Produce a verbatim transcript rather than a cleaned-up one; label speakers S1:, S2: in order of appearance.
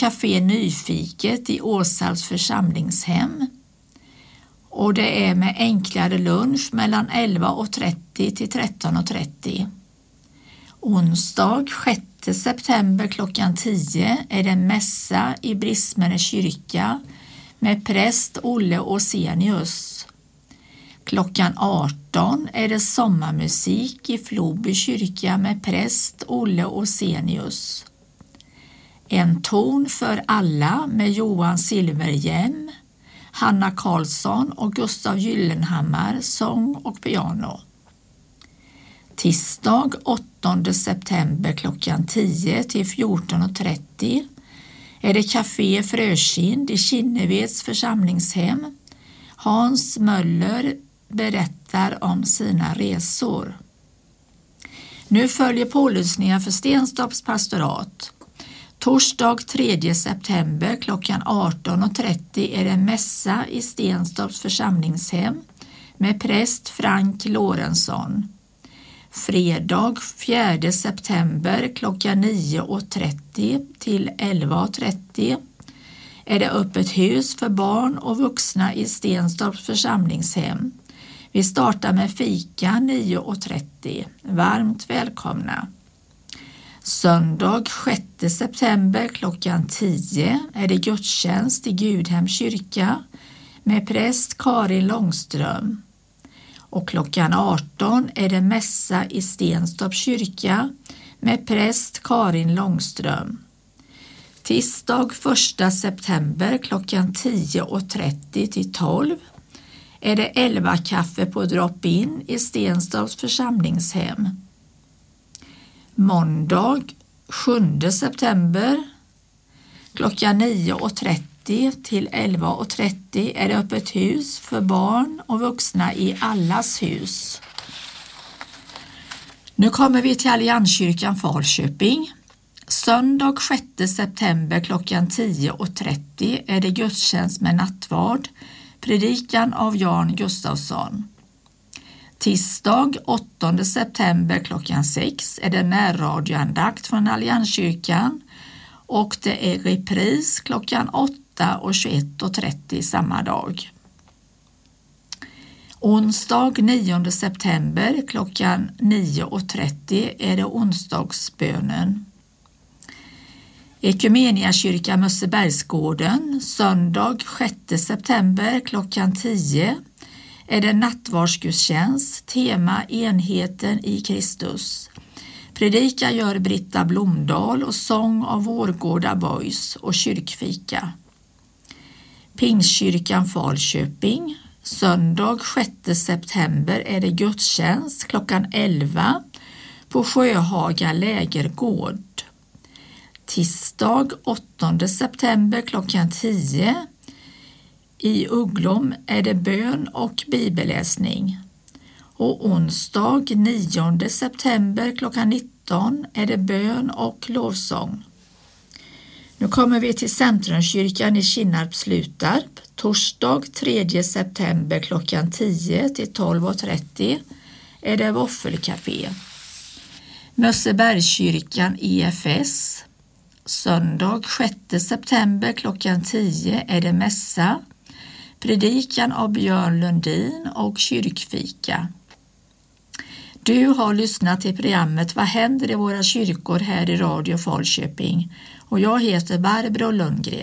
S1: Café Nyfiket i Åsals församlingshem. Och det är med enklare lunch mellan elva och trettio till tretton och trettio. Onsdag sjätte september klockan tio är det mässa i Brismene kyrka med präst Olle Osenius. Klockan arton är det sommarmusik i Floby kyrka med präst Olle Osenius. En ton för alla med Johan Silverhjem, Hanna Karlsson och Gustav Gyllenhammar, sång och piano. Tisdag åttonde september klockan tio till fjorton och trettio är det Café Frökind i Kinneveds församlingshem. Hans Möller berättar om sina resor. Nu följer pålysningar för Stenstorps pastorat. Torsdag tredje september klockan arton och trettio är det mässa i Stenstorps församlingshem med präst Frank Lorentzon. Fredag fjärde september klockan nio och trettio till elva och trettio är det öppet hus för barn och vuxna i Stenstorps församlingshem. Vi startar med fika nio och trettio. Varmt välkomna. Söndag sjätte september klockan tio är det gudstjänst i Gudhem kyrka med präst Karin Långström. Och klockan arton är det mässa i Stenstorps kyrka med präst Karin Långström. Tisdag första september klockan tio och trettio till tolv är det elva kaffe på drop-in i Stenstorps församlingshem. Måndag sjunde september klockan nio och trettio till elva och trettio är det öppet hus för barn och vuxna i Allas hus. Nu kommer vi till Allianskyrkan Falköping. Söndag sjätte september klockan tio och trettio är det gudstjänst med nattvard, predikan av Jan Gustafsson. Tisdag åttonde september klockan sex är det närradioandakt från Allianskyrkan och det är repris klockan åtta och tjugoett och trettio samma dag. Onsdag nionde september klockan nio och trettio är det onsdagsbönen. Ekumeniakyrkan Mössebergsgården, söndag sjätte september klockan tio är det nattvardsgudstjänst, tema enheten i Kristus. Predika gör Britta Blomdahl och sång av Vårgårda Boys och kyrkfika. Pingstkyrkan Falköping, söndag sjätte september är det gudstjänst klockan elva på Sjöhaga lägergård. Tisdag åttonde september klockan tio i Ugglom är det bön och bibelläsning. Och onsdag nionde september klockan nitton är det bön och lovsång. Nu kommer vi till Centrumkyrkan i Kinnarp Slutarp. Torsdag tredje september klockan tio till tolv och trettio är det våffelcafé. Mössebergskyrkan I F S. Söndag sjätte september klockan tio är det mässa, predikan av Björn Lundin och kyrkfika. Du har lyssnat till programmet Vad händer i våra kyrkor här i Radio Falköping och jag heter Barbro Lundgren.